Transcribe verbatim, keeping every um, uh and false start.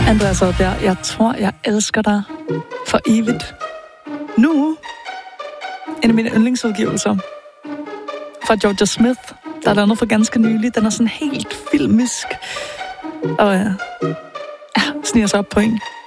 Andreas Oddbjerg, jeg tror, jeg elsker dig for evigt. Nu, en af mine yndlingsudgivelser fra Georgia Smith, der er lavet noget for ganske nylig. Den er sådan helt filmisk, og ja, ja sniger sig op på en.